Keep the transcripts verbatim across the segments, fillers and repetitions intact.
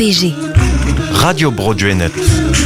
B G. Radio Broadway Net.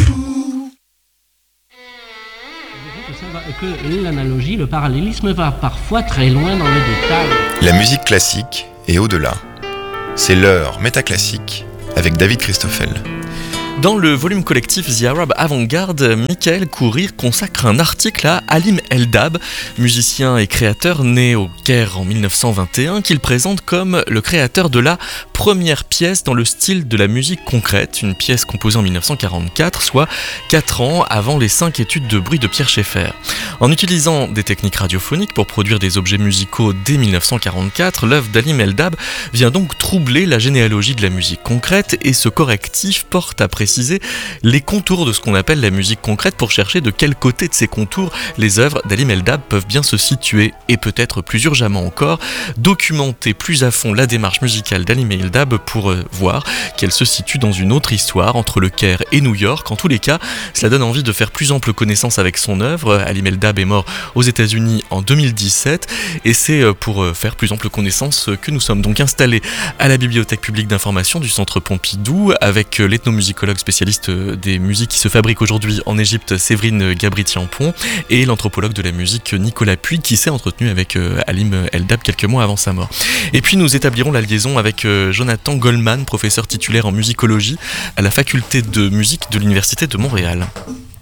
Que l'analogie, le parallélisme va parfois très loin dans le détail. La musique classique et au-delà. C'est l'heure métaclassique avec David Christoffel. Dans le volume collectif The Arab Avant-Garde, Michael Courir consacre un article à Halim Eldab, musicien et créateur né au Caire en dix-neuf cent vingt et un, qu'il présente comme le créateur de la première pièce dans le style de la musique concrète, une pièce composée en dix-neuf cent quarante-quatre, soit quatre ans avant les cinq études de bruit de Pierre Schaeffer. En utilisant des techniques radiophoniques pour produire des objets musicaux dès dix-neuf cent quarante-quatre, l'œuvre d'Halim Eldab vient donc troubler la généalogie de la musique concrète, et ce correctif porte à préciser les contours de ce qu'on appelle la musique concrète pour chercher de quel côté de ces contours les œuvres d'Halim Eldab peuvent bien se situer, et peut-être plus urgemment encore, documenter plus à fond la démarche musicale d'Halim Eldab pour euh, voir qu'elle se situe dans une autre histoire entre le Caire et New York. En tous les cas, cela donne envie de faire plus ample connaissance avec son œuvre. Halim Eldab est mort aux États-Unis en deux mille dix-sept, et c'est pour faire plus ample connaissance que nous sommes donc installés à la Bibliothèque publique d'information du Centre Pompidou avec l'ethnomusicologue spécialiste des musiques qui se fabriquent aujourd'hui en Égypte, Séverine Gabritian-Pont, et l'anthropologue de la musique Nicolas Puy, qui s'est entretenu avec Halim Eldab quelques mois avant sa mort. Et puis nous établirons la liaison avec Jonathan Goldman, professeur titulaire en musicologie à la faculté de musique de l'Université de Montréal.